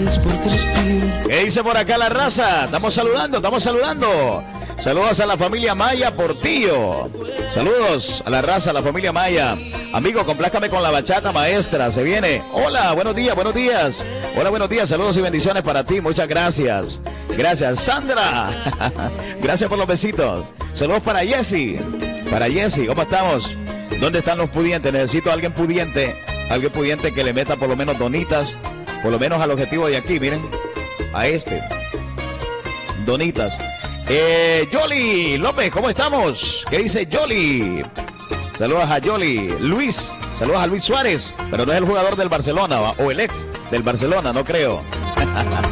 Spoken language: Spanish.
¿Qué dice por acá la raza? Estamos saludando. Saludos a la familia Maya Portillo. Saludos a la raza, a la familia Maya. Amigo, complácame con la bachata maestra, se viene. Hola, buenos días. Hola, buenos días, saludos y bendiciones para ti, muchas gracias. Gracias, Sandra. Gracias por los besitos. Saludos para Jessy. ¿Cómo estamos? ¿Dónde están los pudientes? Necesito a alguien pudiente que le meta por lo menos donitas, por lo menos al objetivo de aquí, miren, a este. Donitas. Yoli López, ¿cómo estamos? ¿Qué dice Yoli? Saludos a Yoli. Luis, saludos a Luis Suárez, pero no es el jugador del Barcelona, o el ex del Barcelona, no creo.